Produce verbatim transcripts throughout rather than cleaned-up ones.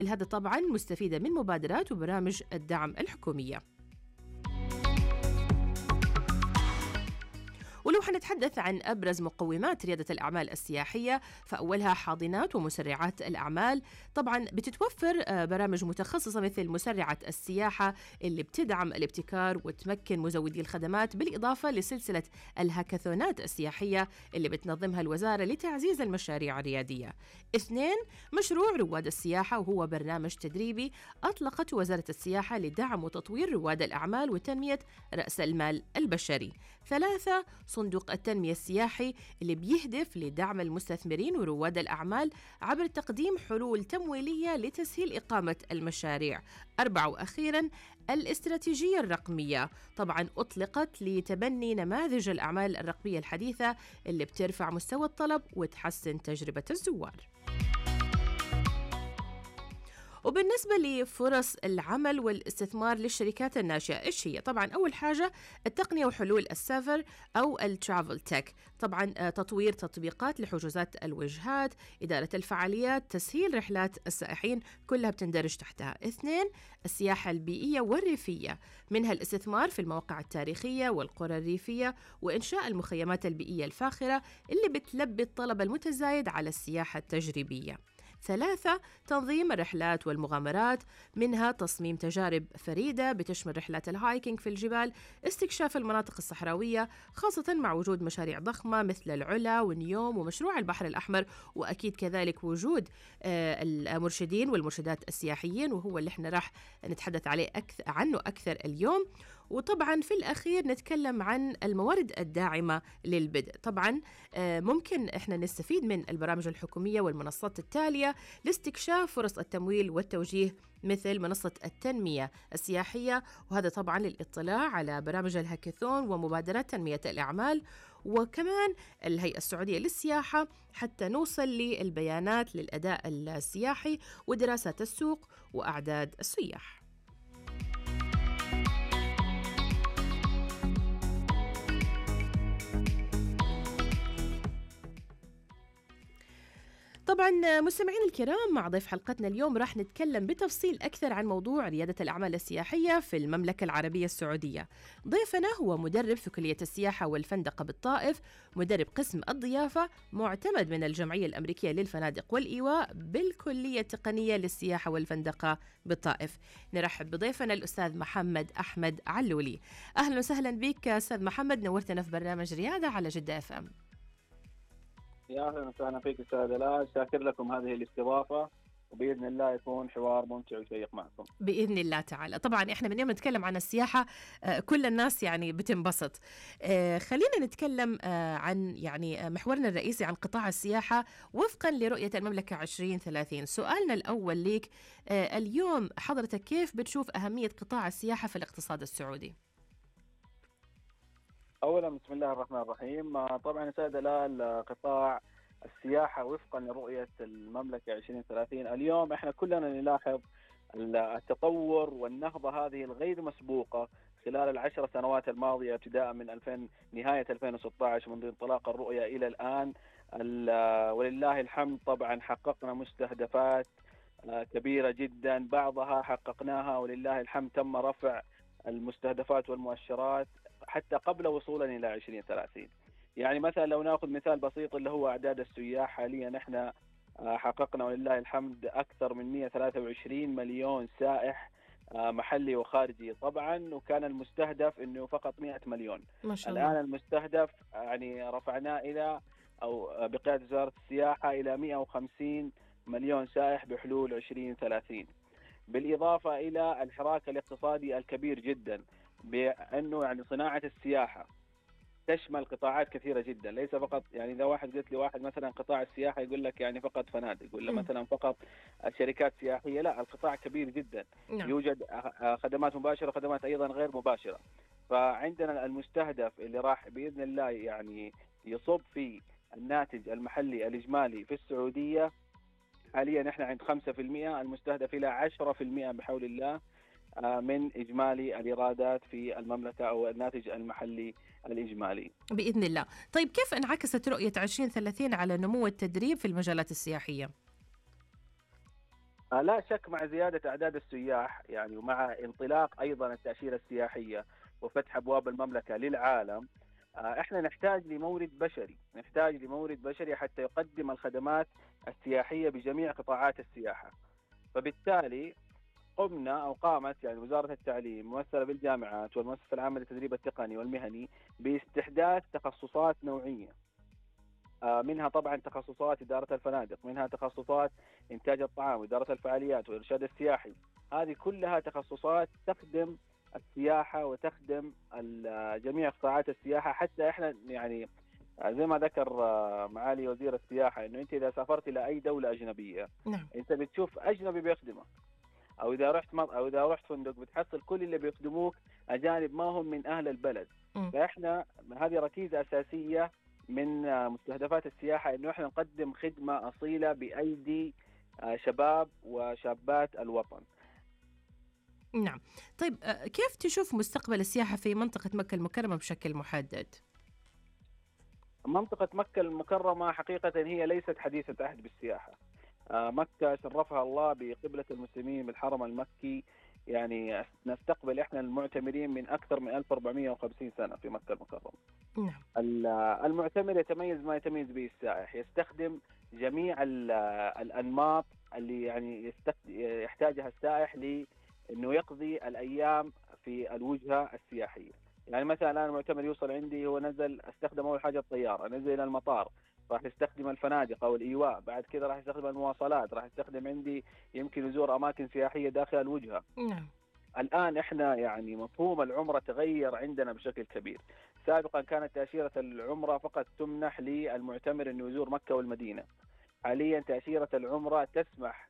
هذا طبعا مستفيدة من مبادرات وبرامج الدعم الحكومية. ولو حنتحدث عن أبرز مقومات ريادة الأعمال السياحية، فأولها حاضنات ومسرعات الأعمال. طبعا بتتوفر برامج متخصصة مثل مسرعة السياحة اللي بتدعم الابتكار وتمكن مزودي الخدمات، بالإضافة لسلسلة الهاكاثونات السياحية اللي بتنظمها الوزارة لتعزيز المشاريع الريادية. اثنين، مشروع رواد السياحة، وهو برنامج تدريبي أطلقته وزارة السياحة لدعم وتطوير رواد الأعمال وتنمية رأس المال البشري. ثلاثة، صندوق التنمية السياحي اللي بيهدف لدعم المستثمرين ورواد الأعمال عبر تقديم حلول تمويلية لتسهيل إقامة المشاريع. أربعة وأخيراً، الاستراتيجية الرقمية، طبعاً أطلقت لتبني نماذج الأعمال الرقمية الحديثة اللي بترفع مستوى الطلب وتحسن تجربة الزوار. وبالنسبة لفرص العمل والاستثمار للشركات الناشئة، إيش هي؟ طبعاً أول حاجة التقنية وحلول السفر أو الترافل تك، طبعاً تطوير تطبيقات لحجوزات الوجهات، إدارة الفعاليات، تسهيل رحلات السائحين، كلها بتندرج تحتها. اثنين، السياحة البيئية والريفية، منها الاستثمار في المواقع التاريخية والقرى الريفية وإنشاء المخيمات البيئية الفاخرة اللي بتلبي الطلب المتزايد على السياحة التجريبية. ثلاثة، تنظيم الرحلات والمغامرات، منها تصميم تجارب فريدة بتشمل رحلات الهايكينج في الجبال، استكشاف المناطق الصحراوية، خاصة مع وجود مشاريع ضخمة مثل العلا ونيوم ومشروع البحر الأحمر، وأكيد كذلك وجود آه المرشدين والمرشدات السياحيين، وهو اللي احنا راح نتحدث عليه أكثر عنه أكثر اليوم. وطبعا في الأخير نتكلم عن الموارد الداعمة للبدء. طبعا ممكن احنا نستفيد من البرامج الحكومية والمنصات التالية لاستكشاف فرص التمويل والتوجيه، مثل منصة التنمية السياحية، وهذا طبعا للاطلاع على برامج الهاكاثون ومبادرات تنمية الأعمال، وكمان الهيئة السعودية للسياحة، حتى نوصل للبيانات للأداء السياحي ودراسات السوق وأعداد السياح. طبعا مستمعين الكرام، مع ضيف حلقتنا اليوم راح نتكلم بتفصيل أكثر عن موضوع ريادة الأعمال السياحية في المملكة العربية السعودية. ضيفنا هو مدرب في كلية السياحة والفندقة بالطائف، مدرب قسم الضيافة، معتمد من الجمعية الأمريكية للفنادق والإيواء بالكلية التقنية للسياحة والفندقة بالطائف. نرحب بضيفنا الأستاذ محمد أحمد علولي. أهلا وسهلا بك أستاذ محمد، نورتنا في برنامج ريادة على جدة اف ام. يا أهلا وسهلا فيك أستاذ دلال، شاكر لكم هذه الاستضافة، وبإذن الله يكون حوار ممتع وشيق معكم بإذن الله تعالى. طبعا إحنا من يوم نتكلم عن السياحة كل الناس يعني بتنبسط. خلينا نتكلم عن يعني محورنا الرئيسي عن قطاع السياحة وفقا لرؤية المملكة عشرين ثلاثين. سؤالنا الأول ليك اليوم، حضرتك كيف بتشوف أهمية قطاع السياحة في الاقتصاد السعودي؟ أولا بسم الله الرحمن الرحيم. طبعا أستاذ دلال، قطاع السياحة وفقا لرؤية المملكة عشرين ثلاثين، اليوم احنا كلنا نلاحظ التطور والنهضة هذه الغير مسبوقة خلال العشر سنوات الماضية، ابتداء من ألفين نهاية ألفين وستة عشر منذ انطلاق الرؤية إلى الآن. ولله الحمد طبعا حققنا مستهدفات كبيرة جدا، بعضها حققناها ولله الحمد تم رفع المستهدفات والمؤشرات حتى قبل وصولنا إلى عشرين ثلاثين. يعني مثلا لو ناخذ مثال بسيط اللي هو أعداد السياح، حاليا احنا حققنا ولله الحمد أكثر من مئة وثلاثة وعشرين مليون سائح محلي وخارجي طبعا، وكان المستهدف انه فقط مئة مليون. ما شاء الله. الآن المستهدف يعني رفعناه إلى أو بقيادة وزارة السياحة إلى مئة وخمسين مليون سائح بحلول عشرين ثلاثين، بالإضافة إلى الحراك الاقتصادي الكبير جدا، بأنه يعني صناعة السياحة تشمل قطاعات كثيرة جدا، ليس فقط يعني إذا واحد قلت لي واحد مثلا قطاع السياحة يقول لك يعني فقط فنادق، يقول له مثلا فقط شركات سياحية، لا، القطاع كبير جدا. نعم. يوجد خدمات مباشرة وخدمات أيضا غير مباشرة. فعندنا المستهدف اللي راح بإذن الله يعني يصب في الناتج المحلي الإجمالي في السعودية، حاليا نحن عند خمسة بالمئة، المستهدف إلى عشرة بالمئة بحول الله من إجمالي الإيرادات في المملكة أو الناتج المحلي الإجمالي بإذن الله. طيب كيف انعكست رؤية عشرين ثلاثين على نمو التدريب في المجالات السياحية؟ آه، لا شك مع زيادة أعداد السياح يعني ومع انطلاق أيضا التأشيرة السياحية وفتح أبواب المملكة للعالم، آه، احنا نحتاج لمورد بشري، نحتاج لمورد بشري حتى يقدم الخدمات السياحية بجميع قطاعات السياحة. فبالتالي قمنا أو قامت يعني وزارة التعليم ممثلة بالجامعات والمؤسسة العامة للتدريب التقني والمهني باستحداث تخصصات نوعية، آه، منها طبعا تخصصات إدارة الفنادق، منها تخصصات إنتاج الطعام وإدارة الفعاليات والإرشاد السياحي. هذه كلها تخصصات تخدم السياحة وتخدم ال- جميع قطاعات السياحة. حتى احنا يعني آه، زي ما ذكر آه، معالي وزير السياحة انه انت اذا سافرت الى اي دولة اجنبية نعم. انت بتشوف اجنبي بيخدمك، او اذا رحت مط... او اذا رحت فندق بتحصل كل اللي بيخدموك اجانب ما هم من اهل البلد. مم. فاحنا هذه ركيزه اساسيه من آه، مستهدفات السياحه انه احنا نقدم خدمه اصيله بايدي آه، شباب وشابات الوطن. نعم. طيب آه، كيف تشوف مستقبل السياحة في منطقة مكة المكرمة بشكل محدد؟ منطقه مكه المكرمه حقيقه هي ليست حديثه عهد بالسياحه. آه، مكه شرفها الله بقبله المسلمين بالحرم المكي، يعني نستقبل احنا المعتمرين من اكثر من ألف وأربعمائة وخمسين سنه في مكه المكرمه. نعم. المعتمر يتميز ما يتميز به السائح، يستخدم جميع ال- الأنماط اللي يعني يستخد- يحتاجها السائح لأنه يقضي الأيام في الوجهة السياحية. يعني مثلا الآن المعتمر يوصل عندي، هو نزل استخدم أول حاجة الطيارة، نزل إلى المطار راح يستخدم الفنادق أو الإيواء، بعد كذا راح يستخدم المواصلات، راح يستخدم عندي يمكن يزور أماكن سياحية داخل الوجهة. نعم. الآن إحنا يعني مفهوم العمرة تغير عندنا بشكل كبير. سابقا كانت تأشيرة العمرة فقط تمنح للمعتمر أنه يزور مكة والمدينة، حاليا تأشيرة العمرة تسمح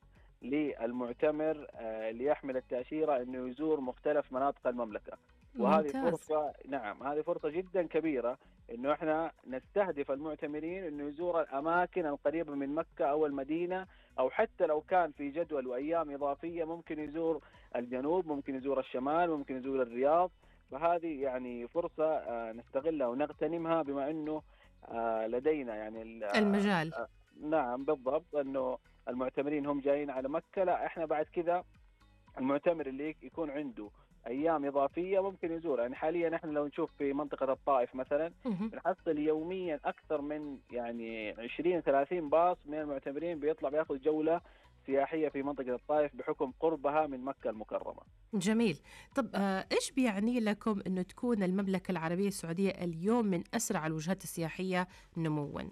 للمعتمر آه، اللي يحمل التأشيرة أنه يزور مختلف مناطق المملكة. وهذه ممتاز. فرصة، نعم هذه فرصة جدا كبيرة انه احنا نستهدف المعتمرين انه يزور الاماكن القريبة من مكة او المدينة، او حتى لو كان في جدول وايام اضافية ممكن يزور الجنوب، ممكن يزور الشمال، ممكن يزور الرياض. فهذه يعني فرصة آه، نستغلها ونغتنمها بما انه آه، لدينا يعني ال- المجال. آه، نعم بالضبط، انه المعتمرين هم جايين على مكة، لا احنا بعد كذا المعتمر اللي يكون عنده ايام اضافيه ممكن يزور. يعني حاليا نحن لو نشوف في منطقه الطائف مثلا مهم. بنحصل يوميا اكثر من يعني عشرين ثلاثين باص من المعتمرين بيطلع بياخذ جوله سياحيه في منطقه الطائف بحكم قربها من مكه المكرمه. جميل. طب آه، إيش بيعني لكم أنه تكون المملكة العربية السعودية اليوم من أسرع الوجهات السياحية نمواً؟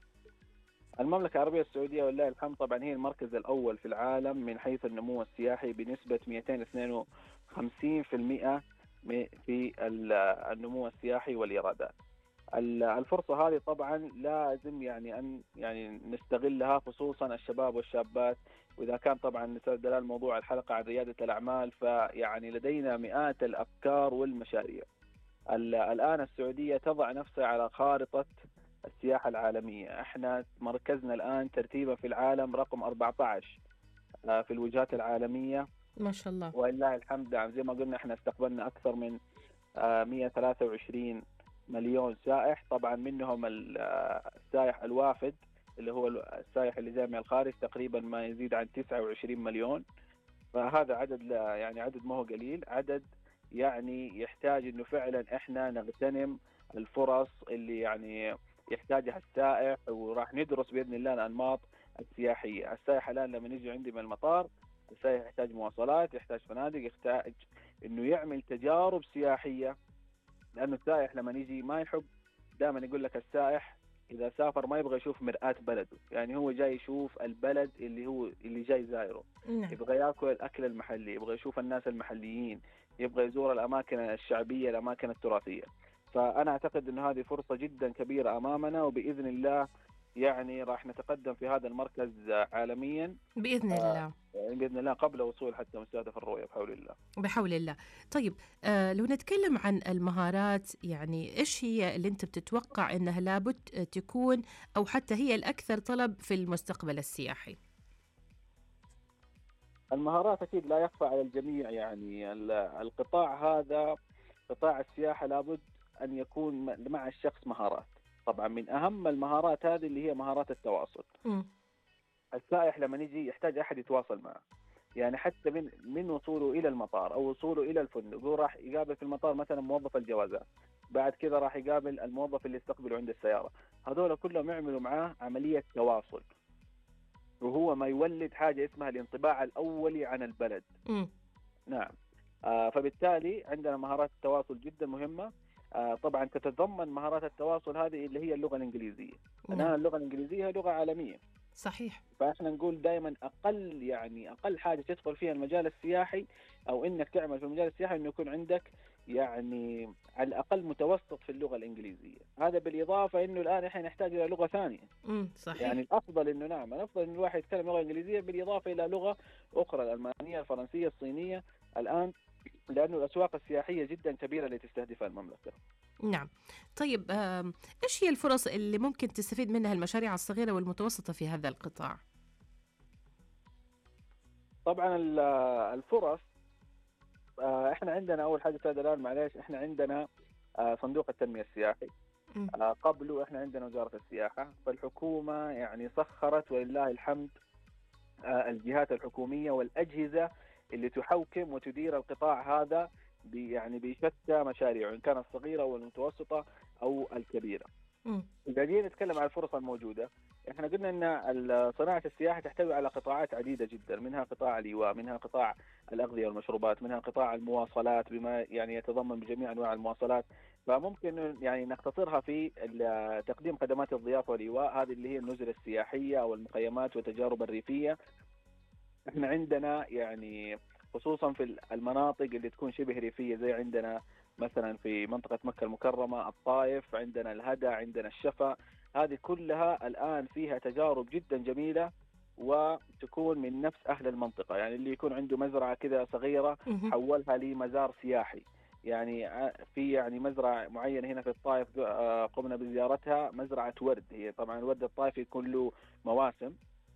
المملكه العربيه السعوديه ولله الحمد طبعا هي المركز الاول في العالم من حيث النمو السياحي بنسبه مئتين واثنين وخمسين بالمئة في النمو السياحي والايرادات. الفرصة هذه طبعا لازم يعني أن يعني نستغلها، خصوصا الشباب والشابات. وإذا كان طبعا دلال موضوع الحلقة عن ريادة الأعمال، فيعني لدينا مئات الأفكار والمشاريع. الآن السعودية تضع نفسها على خارطة السياحة العالمية. احنا مركزنا الآن ترتيبا في العالم رقم أربعة عشر في الوجهات العالمية ما شاء الله. ولله الحمد. زي ما قلنا احنا استقبلنا أكثر من مئة وثلاثة وعشرين مليون سائح، طبعا منهم السائح الوافد اللي هو السائح اللي جاي من الخارج تقريبا ما يزيد عن تسعة وعشرين مليون. فهذا عدد لا يعني عدد ما هو قليل، عدد يعني يحتاج انه فعلا احنا نغتنم الفرص اللي يعني يحتاجها السائح، وراح ندرس باذن الله الانماط السياحيه. السائح الان لما يجي عندي من المطار، السائح يحتاج مواصلات، يحتاج فنادق، يحتاج انه يعمل تجارب سياحيه. لانه السائح لما يجي ما يحب، دائما يقول لك السائح اذا سافر ما يبغى يشوف مرآة بلده، يعني هو جاي يشوف البلد اللي هو اللي جاي زايره. نعم. يبغى ياكل الاكل المحلي، يبغى يشوف الناس المحليين، يبغى يزور الاماكن الشعبيه، الاماكن التراثيه. فانا اعتقد انه هذه فرصه جدا كبيره امامنا، وباذن الله يعني راح نتقدم في هذا المركز عالميا بإذن الله. باذن الله قبل وصول حتى مستهدف الرؤيه بحول الله. بحول الله. طيب آه لو نتكلم عن المهارات، يعني إيش هي اللي أنت بتتوقع أنها لابد تكون أو حتى هي الأكثر طلب في المستقبل السياحي؟ المهارات أكيد لا يخفى على الجميع. يعني القطاع هذا قطاع السياحة لابد أن يكون مع الشخص مهارات. طبعا من أهم المهارات هذه اللي هي مهارات التواصل. م. السائح لما يجي يحتاج أحد يتواصل معه، يعني حتى من من وصوله الى المطار او وصوله الى الفندق، هو راح يقابل في المطار مثلا موظف الجوازات، بعد كذا راح يقابل الموظف اللي يستقبله عند السياره، هذول كلهم يعملوا معاه عمليه تواصل، وهو ما يولد حاجه اسمها الانطباع الاولي عن البلد. م. نعم. آه فبالتالي عندنا مهارات التواصل جدا مهمه. آه طبعا تتضمن مهارات التواصل هذه اللي هي اللغه الانجليزيه. نعم. الان اللغه الانجليزيه لغه عالميه. صحيح. فاحنا نقول دائما اقل يعني اقل حاجه تدخل فيها المجال السياحي او انك تعمل في المجال السياحي انه يكون عندك يعني على الاقل متوسط في اللغه الانجليزيه. هذا بالاضافه انه الان احنا نحتاج الى لغه ثانيه. امم صحيح. يعني الافضل انه نعم الافضل انه الواحد يتكلم لغه انجليزيه بالاضافه الى لغه اخرى، الالمانيه، الفرنسيه، الصينيه الان، لانه الاسواق السياحيه جدا كبيره اللي تستهدفها المملكه. نعم. طيب ايش هي الفرص اللي ممكن تستفيد منها المشاريع الصغيره والمتوسطه في هذا القطاع؟ طبعا الفرص، احنا عندنا اول حاجه سادة الان معلش احنا عندنا صندوق التنميه السياحي، قبله احنا عندنا وزاره السياحه، فالحكومه يعني سخرت ولله الحمد الجهات الحكوميه والاجهزه اللي تحوكم وتدير القطاع هذا يعني بشتى مشاريعه ان كانت الصغيره او المتوسطه او الكبيره. إذا جينا نتكلم عن الفرص الموجوده، احنا قلنا ان صناعه السياحه تحتوي على قطاعات عديده جدا، منها قطاع الايواء، منها قطاع الاغذيه والمشروبات، منها قطاع المواصلات بما يعني يتضمن بجميع انواع المواصلات. فممكن يعني نختصرها في تقديم خدمات الضيافه والايواء، هذه اللي هي النزل السياحيه او المخيمات والتجارب الريفيه. احنا عندنا يعني خصوصا في المناطق اللي تكون شبه ريفيه زي عندنا مثلا في منطقه مكه المكرمه، الطائف، عندنا الهدى، عندنا الشفا، هذه كلها الان فيها تجارب جدا جميله وتكون من نفس اهل المنطقه. يعني اللي يكون عنده مزرعه كذا صغيره حولها لمزار سياحي. يعني في يعني مزرعه معينه هنا في الطائف قمنا بزيارتها، مزرعه ورد. هي طبعا الورد الطائفي يكون له مواسم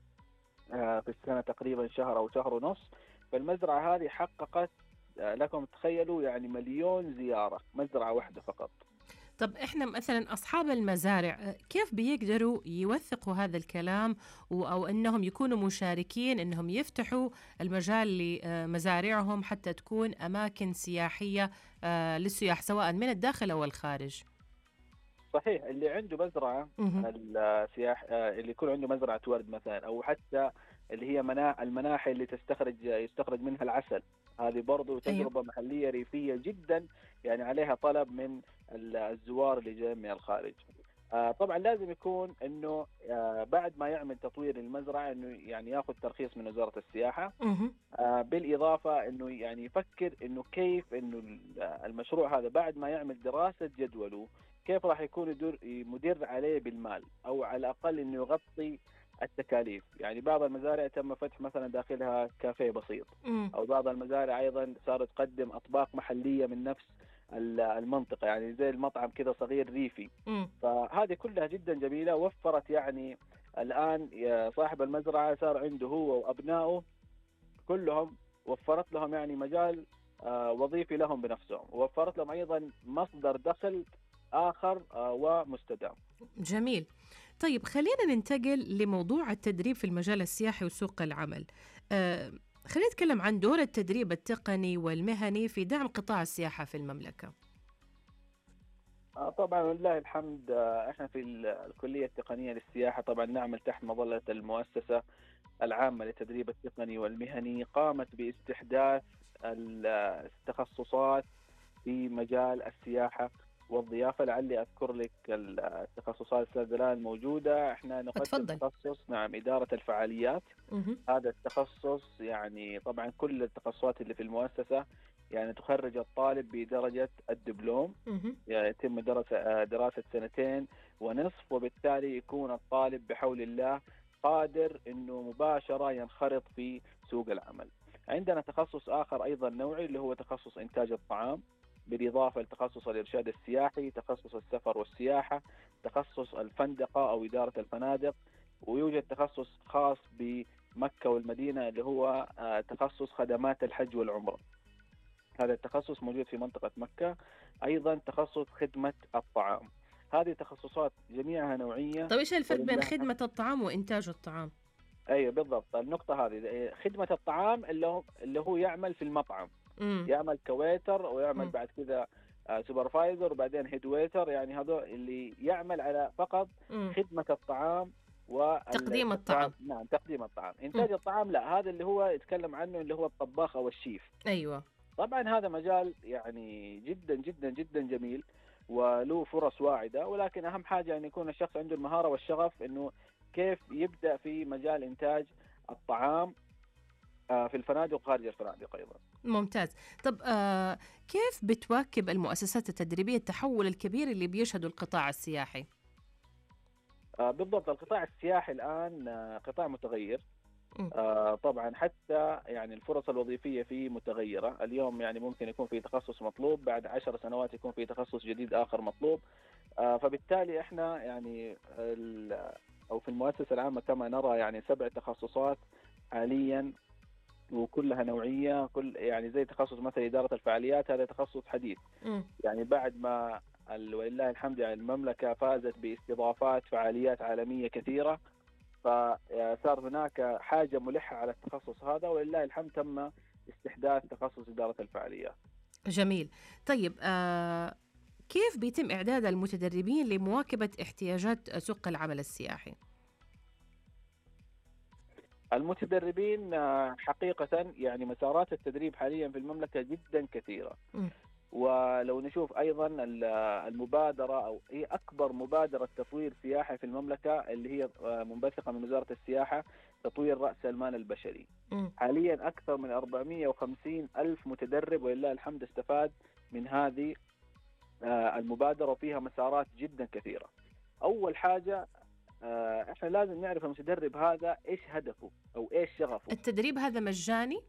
في السنه تقريبا شهر او شهر ونص، فالمزرعه هذه حققت لكم تخيلوا يعني مليون زياره، مزرعه واحده فقط. طب احنا مثلا اصحاب المزارع كيف بيقدروا يوثقوا هذا الكلام او انهم يكونوا مشاركين، انهم يفتحوا المجال لمزارعهم حتى تكون اماكن سياحيه للسياح سواء من الداخل او الخارج؟ صحيح. اللي عنده مزرعه السياح اللي يكون عنده مزرعه ورد مثلا، او حتى اللي هي المناحي اللي تستخرج يستخرج منها العسل، هذه برضو تجربة أيوه. محلية ريفية جدا، يعني عليها طلب من الزوار اللي جايين من الخارج. آه طبعا لازم يكون انه آه بعد ما يعمل تطوير المزرعة انه يعني ياخذ ترخيص من وزارة السياحة. آه بالاضافة انه يعني يفكر انه كيف انه المشروع هذا بعد ما يعمل دراسة جدوله كيف راح يكون يدر مدر عليه بالمال، او على الاقل انه يغطي التكاليف. يعني بعض المزارع تم فتح مثلا داخلها كافيه بسيط، او بعض المزارع ايضا صارت تقدم اطباق محليه من نفس المنطقه، يعني زي المطعم كذا صغير ريفي. فهذه كلها جدا جميله، وفرت يعني الان صاحب المزرعه صار عنده هو وابنائه كلهم وفرت لهم يعني مجال وظيفي لهم بنفسهم، ووفرت لهم ايضا مصدر دخل اخر ومستدام. جميل. طيب خلينا ننتقل لموضوع التدريب في المجال السياحي وسوق العمل. آه خلينا نتكلم عن دور التدريب التقني والمهني في دعم قطاع السياحة في المملكة. آه طبعا ولله الحمد. آه احنا في الكلية التقنية للسياحة طبعا نعمل تحت مظلة المؤسسة العامة للتدريب التقني والمهني، قامت باستحداث التخصصات في مجال السياحة والضيافة. لعلي أذكر لك التخصصات الآن الموجودة. احنا نقدم أتفضل. تخصص نعم إدارة الفعاليات. مه. هذا التخصص يعني طبعا كل التخصصات اللي في المؤسسة يعني تخرج الطالب بدرجة الدبلوم، يعني يتم دراسة دراسة سنتين ونصف، وبالتالي يكون الطالب بحول الله قادر إنه مباشرة ينخرط في سوق العمل. عندنا تخصص آخر أيضا نوعي اللي هو تخصص إنتاج الطعام، بالإضافة لتخصص الإرشاد السياحي، تخصص السفر والسياحة، تخصص الفندقة أو إدارة الفنادق، ويوجد تخصص خاص بمكة والمدينة اللي هو تخصص خدمات الحج والعمرة. هذا التخصص موجود في منطقة مكة. أيضا تخصص خدمة الطعام. هذه تخصصات جميعها نوعية. طيب إيش الفرق بين خدمة الطعام وإنتاج الطعام؟ ايوه بالضبط، النقطة هذه خدمة الطعام اللي هو اللي هو يعمل في المطعم، امم. يعمل كويتر ويعمل امم. بعد كذا سوبرفايزر وبعدين هيد ويتر، يعني هذا اللي يعمل على فقط امم. خدمة الطعام تقديم والاستقبال. الطعام. نعم تقديم الطعام. امم. إنتاج الطعام لا، هذا اللي هو يتكلم عنه اللي هو الطباخ أو الشيف. ايوه. طبعا هذا مجال يعني جدا جدا جدا جميل وله فرص واعدة، ولكن أهم حاجة أن يكون الشخص عنده المهارة والشغف إنه كيف يبدأ في مجال إنتاج الطعام آه، في الفنادق وخارج الفنادق أيضا. ممتاز. طب آه كيف بتواكب المؤسسات التدريبية التحول الكبير اللي بيشهده القطاع السياحي؟ آه، بالضبط، القطاع السياحي الآن آه، قطاع متغير. مم. آه، طبعا حتى يعني الفرص الوظيفية فيه متغيرة. اليوم يعني ممكن يكون في تخصص مطلوب، بعد عشر سنوات يكون في تخصص جديد آخر مطلوب. آه، فبالتالي احنا يعني ال- أو في المؤسسة العامة كما نرى يعني سبع تخصصات حاليا، وكلها نوعية. كل يعني زي تخصص مثلا إدارة الفعاليات، هذا تخصص حديث. مم. يعني بعد ما ال- ولله الحمد يعني المملكة فازت باستضافات فعاليات عالمية كثيرة، فصار هناك حاجة ملحة على التخصص هذا، ولله الحمد تم استحداث تخصص إدارة الفعاليات. جميل. طيب آه كيف بيتم إعداد المتدربين لمواكبة احتياجات سوق العمل السياحي؟ المتدربين آه، حقيقة يعني مسارات التدريب حاليا في المملكة جدا كثيرة. مم. ولو نشوف أيضا ال- المبادرة أو هي أكبر مبادرة تطوير سياحي في المملكة اللي هي آه، منبثقة من وزارة السياحة، تطوير رأس المال البشري. مم. حاليا أكثر من أربعمائة وخمسين ألف متدرب ولله الحمد استفاد من هذه آه، المبادرة، وفيها مسارات جدا كثيرة. أول حاجة آه، إحنا لازم نعرف المتدرب هذا إيش هدفه أو إيش شغفه. التدريب هذا مجاني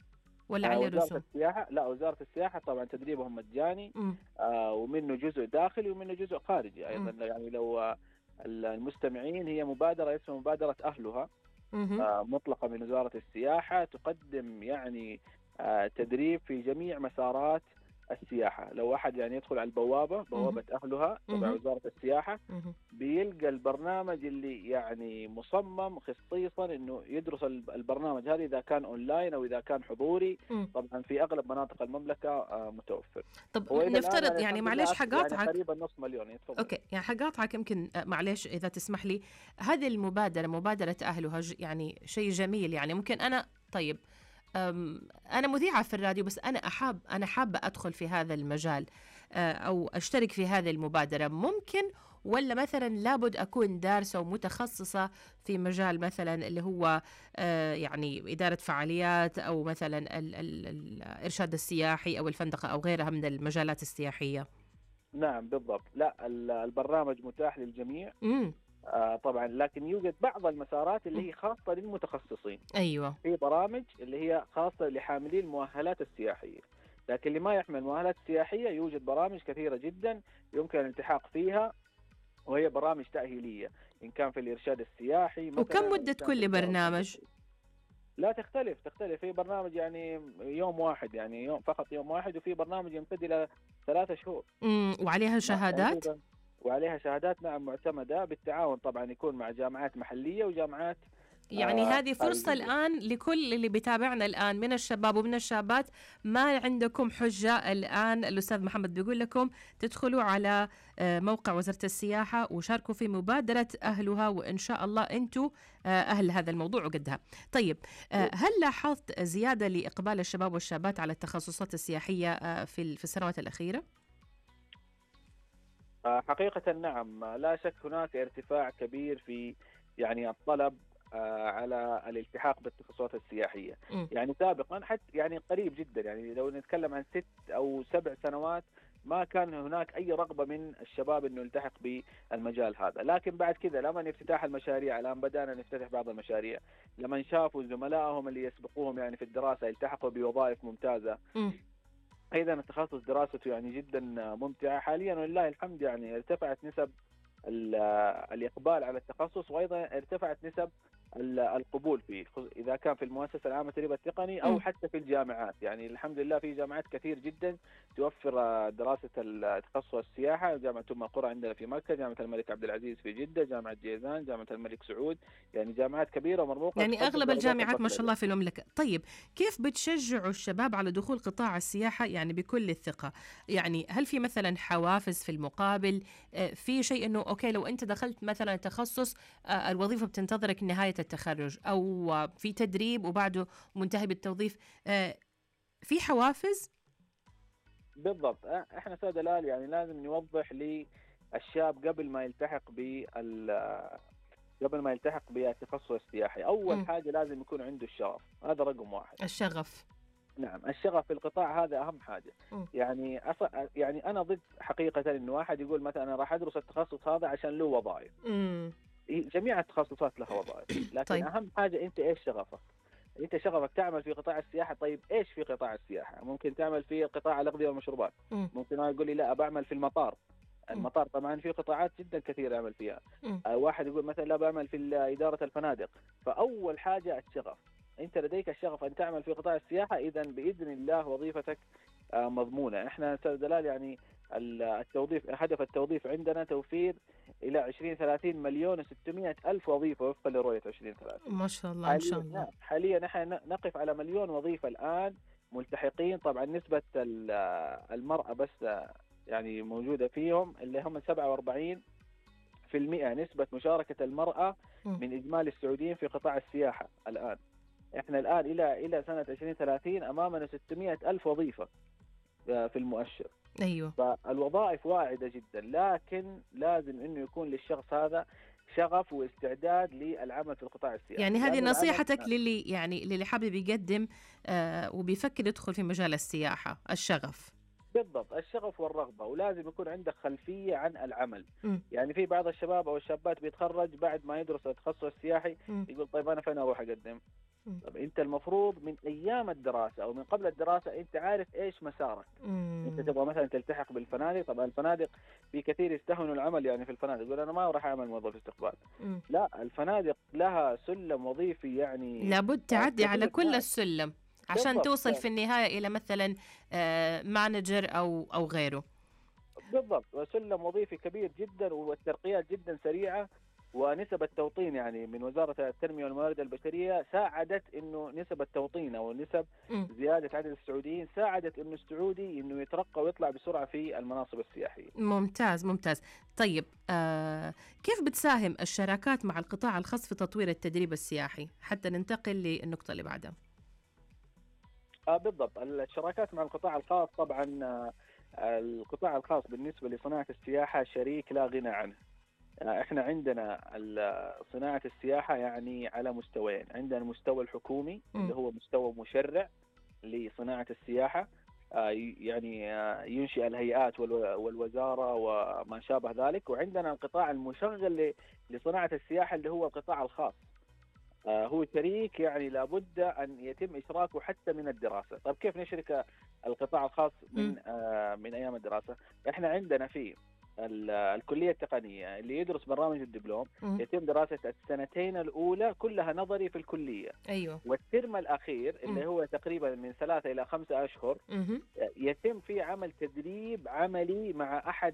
ولا آه، عليه وزارة رسوم؟ السياحة لا وزارة السياحة طبعا تدريبهم مجاني. مم. آه، ومنه جزء داخلي ومنه جزء خارجي مم. أيضا. يعني لو آه، المستمعين، هي مبادرة اسمها مبادرة أهلها، مهم. آه، مطلقة من وزارة السياحة، تقدم يعني آه، تدريب في جميع مسارات السياحة. لو أحد يعني يدخل على البوابة، بوابة مهم. أهلها تبع مهم. وزارة السياحة، مهم. بيلقى البرنامج اللي يعني مصمم خصيصا انه يدرس الب- البرنامج هذا اذا كان اونلاين او اذا كان حضوري. مم. طبعا في اغلب مناطق المملكه آه، متوفر. طب هو الى الان نفترض يعني يعني الحمد لله معلش أك- يعني حقاطعك. قريبا نص مليون. يتفضل. اوكي يعني حقاطعك يمكن آه، معلش اذا تسمح لي. هذه المبادره مبادره اهلها ج- يعني شيء جميل. يعني ممكن انا طيب أم، انا مذيعه في الراديو بس انا احب انا حابه ادخل في هذا المجال آه، او اشترك في هذه المبادره ممكن؟ ولا مثلا لابد اكون دارسه ومتخصصه في مجال مثلا اللي هو آه، يعني اداره فعاليات او مثلا ال- ال- الارشاد السياحي او الفندقه او غيرها من المجالات السياحيه؟ نعم بالضبط. لا ال- البرنامج متاح للجميع امم. آه، طبعا، لكن يوجد بعض المسارات اللي هي خاصه للمتخصصين. ايوه. في برامج اللي هي خاصه لحاملي المؤهلات السياحيه، لكن اللي ما يحمل مؤهلات سياحيه يوجد برامج كثيره جدا يمكن الالتحاق فيها، وهي برامج تأهيلية، إن كان في الإرشاد السياحي مثلا، وكم أو إن مده كان في كل الإدارة برنامج؟ الفندقية. لا تختلف تختلف في برنامج يعني يوم واحد، يعني يوم فقط يوم واحد، وفي برنامج يمتد إلى ثلاثة شهور. امم. وعليها ما- شهادات؟ أيضا وعليها شهادات نعم معتمدة بالتعاون طبعا، يكون مع جامعات محلية وجامعات يعني آه هذه فرصة خارجية. الآن لكل اللي بيتابعنا الآن من الشباب ومن الشابات. ما عندكم حجة الآن. الأستاذ محمد بيقول لكم تدخلوا على آه، موقع وزارة السياحة وشاركوا في مبادرة أهلها، وإن شاء الله أنتوا آه، أهل هذا الموضوع وقدها. طيب آه، هل لاحظت زيادة لإقبال الشباب والشابات على التخصصات السياحية آه، في ال- في السنوات الأخيرة؟ آه، حقيقة نعم، لا شك هناك ارتفاع كبير في يعني الطلب آه، على الالتحاق بالتخصصات السياحية. مم. يعني سابقا حتى يعني قريب جدا، يعني لو نتكلم عن ست أو سبع سنوات ما كان هناك أي رغبة من الشباب أنه يلتحق بالمجال هذا. لكن بعد كذا لما افتتاح المشاريع، الآن بدأنا نفتتح بعض المشاريع، لما شافوا زملائهم اللي يسبقوهم يعني في الدراسة التحقوا بوظائف ممتازة. مم. ايضا التخصص دراسته يعني جدا ممتعه حاليا ولله الحمد. يعني ارتفعت نسب ال- الاقبال على التخصص، وايضا ارتفعت نسب القبول فيه، إذا كان في المؤسسة العامة للتدريب التقني أو م. حتى في الجامعات. يعني الحمد لله في جامعات كثير جدا توفر دراسة التخصص السياحة، جامعة أم القرى عندنا في مكة، جامعة الملك عبد العزيز في جدة، جامعة جيزان، جامعة الملك سعود، يعني جامعات كبيرة ومرموقة يعني تقدم أغلب درجات الجامعات ما شاء البكالوريوس. الله في المملكة. طيب كيف بتشجعوا الشباب على دخول قطاع السياحة يعني بكل الثقة؟ يعني هل في مثلا حوافز في المقابل؟ آه، في شيء إنه أوكي لو أنت دخلت مثلا تخصص آه، الوظيفة بتنتظرك نهاية التخرج، أو آه، في تدريب وبعده منتهي بالتوظيف، آه، في حوافز؟ بالضبط. احنا سيد دلال يعني لازم نوضح للشاب قبل ما يلتحق بال قبل ما يلتحق بالتخصص السياحي، أول م. حاجة لازم يكون عنده الشغف، هذا رقم واحد. الشغف. نعم، الشغف في القطاع هذا أهم حاجة. م. يعني أص... يعني أنا ضد حقيقة إنه واحد يقول مثلا أنا راح أدرس التخصص هذا عشان له وظائف. م. جميع التخصصات لها وظائف، لكن طيب. أهم حاجة أنت إيش شغفك؟ أنت شغفك تعمل في قطاع السياحة، طيب إيش في قطاع السياحة؟ ممكن تعمل في قطاع الأغذية والمشروبات، م. ممكن واحد يقول لي لا بعمل في المطار. م. المطار طبعا في قطاعات جدا كثيرة أعمل فيها. م. آه، واحد يقول مثلا لا بعمل في إدارة الفنادق. فأول حاجة الشغف، أنت لديك الشغف أن تعمل في قطاع السياحة، إذا بإذن الله وظيفتك آه، مضمونة. إحنا أستاذ دلال يعني التوظيف، هدف التوظيف عندنا توفير إلى عشرين ثلاثين مليون وستمائة ألف وظيفة وفقا لرؤية عشرين ثلاثين. ما شاء الله، إن شاء حاليا الله. نعم، حاليا نحن نقف على مليون وظيفة الآن ملتحقين. طبعا نسبة المرأة بس يعني موجودة فيهم اللي هم سبعة وأربعين بالمئة نسبة مشاركة المرأة م. من إجمالي السعوديين في قطاع السياحة الآن. إحنا الآن إلى إلى سنة عشرين ثلاثين أمامنا ستمائة ألف وظيفة في المؤشر. أيوه. فالوظائف واعدة جدا، لكن لازم إنه يكون للشخص هذا شغف واستعداد للعمل في القطاع السياحي. يعني هذه لأنه العمل نصيحتك للي يعني للي حابب يقدم آه وبيفكر يدخل في مجال السياحة، الشغف. بالضبط، الشغف والرغبة، ولازم يكون عندك خلفية عن العمل. م. يعني في بعض الشباب أو الشابات بيتخرج بعد ما يدرس التخصص السياحي م. يقول طيب أنا فين أروح أقدم؟ م. طب أنت المفروض من أيام الدراسة أو من قبل الدراسة أنت عارف إيش مسارك. م. أنت تبغى مثلا تلتحق بالفنادق، طبعا الفنادق في كثير يستهونوا العمل يعني في الفنادق، يقول أنا ما راح أعمل موظف استقبال. م. لا، الفنادق لها سلم وظيفي يعني لابد تعدي على كثير. كل نعم. السلم عشان بالضبط. توصل في النهاية إلى مثلا آه مانجر أو أو غيره. بالضبط، وسلم وظيفي كبير جدا، والترقيات جدا سريعة، ونسب التوطين يعني من وزارة التنمية والموارد البشرية ساعدت انه نسب التوطين او نسب م. زيادة عدد السعوديين ساعدت انه السعودي انه يترقى ويطلع بسرعة في المناصب السياحية. ممتاز ممتاز. طيب آه كيف بتساهم الشراكات مع القطاع الخاص في تطوير التدريب السياحي؟ حتى ننتقل للنقطة اللي بعدها. آه بالضبط، الشراكات مع القطاع الخاص طبعا. آه القطاع الخاص بالنسبة لصناعة السياحة شريك لا غنى عنه. احنا عندنا صناعة السياحة يعني على مستويين، عندنا المستوى الحكومي م. اللي هو مستوى مشرع لصناعة السياحة، يعني ينشئ الهيئات والوزارة وما شابه ذلك، وعندنا القطاع المشغل لصناعة السياحة اللي هو القطاع الخاص. هو شريك يعني لابد أن يتم إشراكه حتى من الدراسة. طيب كيف نشرك القطاع الخاص من من أيام الدراسة؟ احنا عندنا في الكلية التقنية اللي يدرس برامج الدبلوم م. يتم دراسة السنتين الأولى كلها نظري في الكلية. أيوه. والترم الأخير اللي م. هو تقريبا من ثلاثة إلى خمسة أشهر م. يتم فيه عمل تدريب عملي مع أحد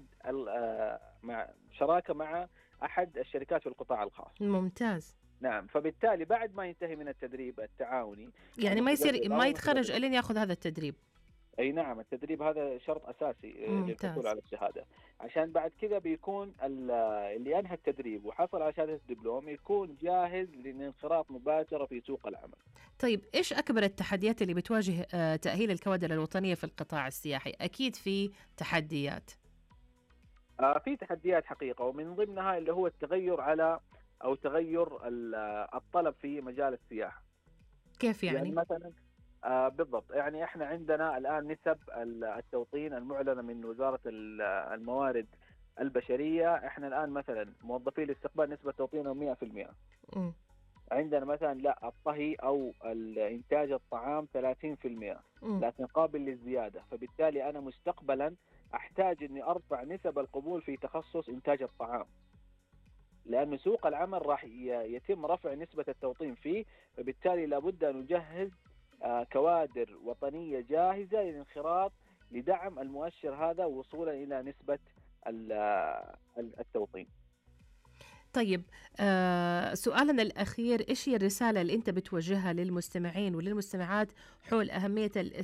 مع شراكة مع أحد الشركات في القطاع الخاص. ممتاز. نعم، فبالتالي بعد ما ينتهي من التدريب التعاوني يعني ما يصير ما يتخرج إلين يأخذ هذا التدريب. أي نعم، التدريب هذا شرط أساسي للحصول على الشهادة، عشان بعد كذا بيكون اللي أنهى التدريب وحصل على شهادة الدبلوم يكون جاهز للانخراط مباشرة في سوق العمل. طيب إيش أكبر التحديات اللي بتواجه تأهيل الكوادر الوطنية في القطاع السياحي؟ أكيد في تحديات. آه في تحديات حقيقة، ومن ضمنها اللي هو التغير على أو تغير الطلب في مجال السياحة. كيف يعني؟ يعني مثلا آه بالضبط، يعني احنا عندنا الآن نسب التوطين المعلنة من وزارة الموارد البشرية، احنا الآن مثلا موظفي الاستقبال نسبة توطينهم مئة بالمئة. م. عندنا مثلا لا الطهي أو الإنتاج الطعام ثلاثين بالمئة، م. لكن قابل للزيادة. فبالتالي أنا مستقبلا أحتاج أني أرفع نسب القبول في تخصص إنتاج الطعام، لأن سوق العمل راح يتم رفع نسبة التوطين فيه، فبالتالي لابد أن نجهز كوادر وطنية جاهزة للانخراط لدعم المؤشر هذا وصولا إلى نسبة التوطين. طيب آه سؤالنا الأخير، إيش هي الرسالة اللي أنت بتوجهها للمستمعين وللمستمعات حول أهمية